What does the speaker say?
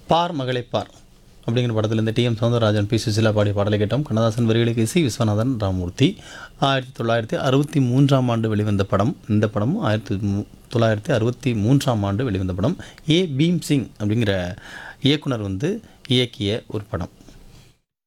பார் மகளை பார் அப்படிங்கிற படத்தில் இந்த டிஎம் சௌந்தரராஜன் பி சுசிலா பாடிய பாடலை கேட்டோம். கண்ணதாசன் வரிகளுக்கு இசை விஸ்வநாதன் ராமூர்த்தி. 1963ஆம் ஆண்டு வெளிவந்த படம். இந்த படமும் 1963ஆம் ஆண்டு வெளிவந்த படம். பீம் சிங் அப்படிங்கிற இயக்குனர் இயக்கிய ஒரு படம்.